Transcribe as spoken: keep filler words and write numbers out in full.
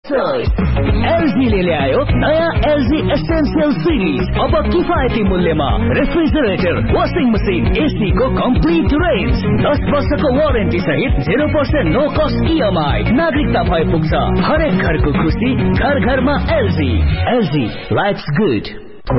LG ले ल्यायो नयाँ एलजी एसेन्शियल सिरिज। अब किफायती मूल्यमा रेफ्रिजरेटर, वाशिङ मसिन, एसी को कम्प्लिट रेन्ज, दस वर्षको वारेन्टी सहित zero percent no cost EMI. नागरिकता भए पुग्छ। हरेक घरको खुसी घर घरमा एलजी। LG lives good.